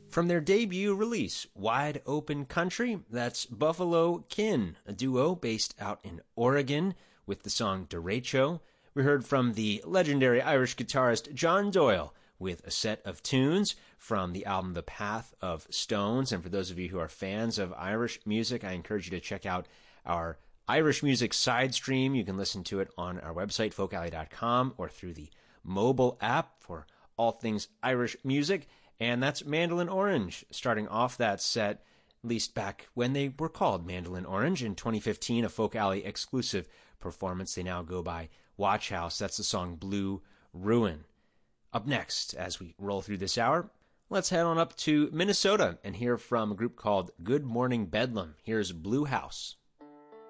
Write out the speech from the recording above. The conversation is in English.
From their debut release, Wide Open Country, that's Buffalo Kin, a duo based out in Oregon with the song Derecho. We heard from the legendary Irish guitarist John Doyle with a set of tunes from the album The Path of Stones. And for those of you who are fans of Irish music, I encourage you to check out our Irish music side stream. You can listen to it on our website, folkalley.com, or through the mobile app for all things Irish music. And that's Mandolin Orange, starting off that set, at least back when they were called Mandolin Orange in 2015, a Folk Alley exclusive performance. They now go by Watch House. That's the song Blue Ruin. Up next, as we roll through this hour, let's head on up to Minnesota and hear from a group called Good Morning Bedlam. Here's Blue House.